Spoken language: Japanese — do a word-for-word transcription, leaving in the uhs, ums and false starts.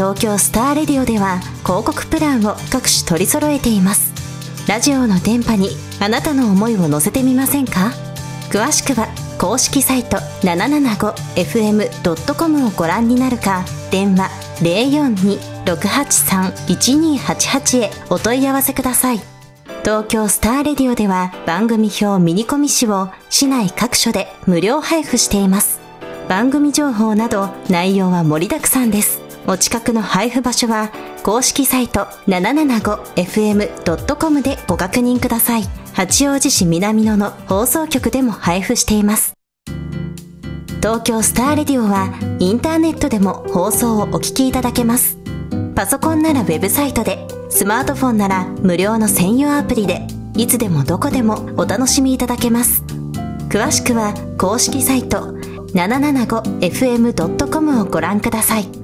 東京スターレディオでは広告プランを各種取り揃えています。ラジオの電波にあなたの思いを乗せてみませんか？詳しくは公式サイト ななななごエフエムドットコム をご覧になるか、電話 ゼロよんに ろくはちさん いちにはちはち へお問い合わせください。東京スターレディオでは番組表ミニコミ誌を市内各所で無料配布しています。番組情報など内容は盛りだくさんです。お近くの配布場所は公式サイト ななななごエフエムドットコム でご確認ください。八王子市南野の放送局でも配布しています。東京スターレディオはインターネットでも放送をお聞きいただけます。パソコンならウェブサイトで、スマートフォンなら無料の専用アプリで、いつでもどこでもお楽しみいただけます。詳しくは公式サイト ななななごエフエムドットコム をご覧ください。